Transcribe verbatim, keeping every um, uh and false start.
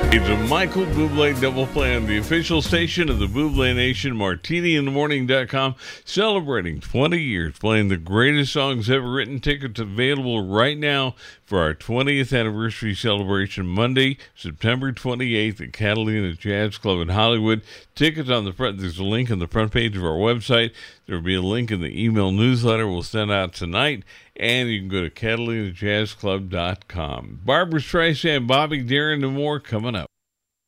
It's a Michael Bublé double play on the official station of the Bublé Nation, martini in the morning dot com, celebrating twenty years, playing the greatest songs ever written. Tickets available right now for our twentieth anniversary celebration, Monday, September twenty-eighth at Catalina Jazz Club in Hollywood. Tickets on the front, there's a link on the front page of our website. There will be a link in the email newsletter we'll send out tonight. And you can go to catalina jazz club dot com. Barbra Streisand, Bobby Darin, and more coming up.